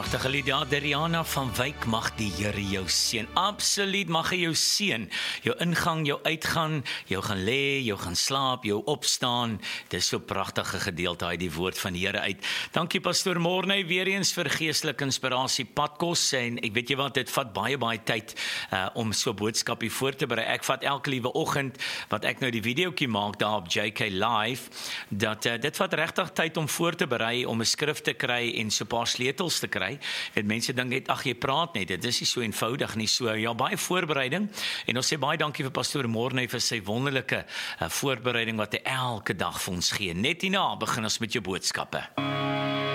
Pragtige lied, ja, Deriana van Wyk, mag die Here jou seën. Absoluut mag hy jou seën. Jou ingang, jou uitgaan, jou gaan lê, jou gaan slaap, jou opstaan. Dis so pragtige gedeelte uit die woord van die Here uit. Dankie Pastoor Morney weer eens vir geestelike inspirasie padkos. En ek weet jy wat, dit vat baie tyd om so boodskapie voor te berei. Ek vat elke liewe oggend wat ek nou die videoetjie maak daar op JK Live, dat dit vat regtig tyd om voor te berei, om 'n skrif te kry en so 'n paar sleutels te kry. En mense dink net, ag jy praat net, dit is nie so eenvoudig nie. So ja, baie voorbereiding. En ons sê baie dankie vir Pastoor Morney vir sy wonderlike voorbereiding wat hy elke dag vir ons gee. Net hierna begin ons met jou boodskappe.